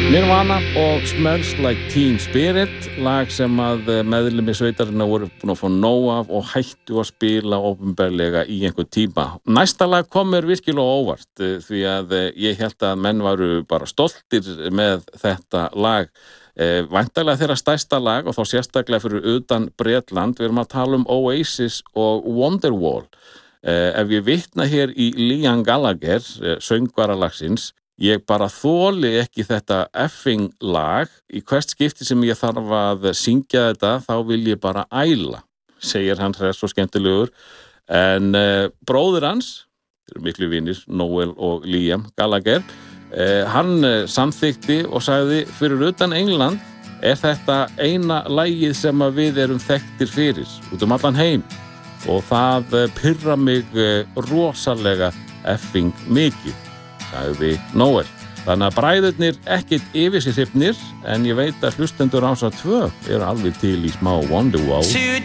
Nirvana og Smells Like Teen Spirit, lag sem að meðlimi sveitarinnar voru búin að fá nóg af og hættu að spila opinberlega í einhver tíma. Næsta lag kom mér virkilega óvart því að ég hélt að menn varu bara stoltir með þetta lag. Væntanlega þeirra stærsta lag og þá sérstaklega fyrir utan Bretland. Við erum að tala um Oasis og Wonderwall. Ef ég vitna hér í Liam Gallagher, söngvara lagsins, ég bara þoli ekki þetta effing lag. Í hvert skipti sem ég þarf að syngja þetta, þá vil ég bara æla, segir hann hress og skemmtilegur. En bróðir hans, þeir eru miklu vinir, Noel og Liam Gallagher, hann samþykti og sagði, fyrir utan England er þetta eina lagið sem að við erum þekktir fyrir, út allan heim. Og það pirra mig rosalega effing mikið, sagði Noel. Þannig að bræðurnir ekkert yfir sig hrifnir, en ég veit að hlustendur Rásar 2 eru alveg til í smá Wonderwall.